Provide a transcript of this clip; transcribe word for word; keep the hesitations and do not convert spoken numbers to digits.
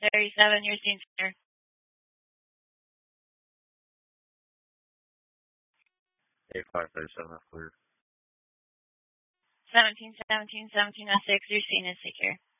thirty-seven, you're seen, sir. eight five thirty-seven, that's clear. seventeen seventeen, seventeen oh six, you're seen as secure.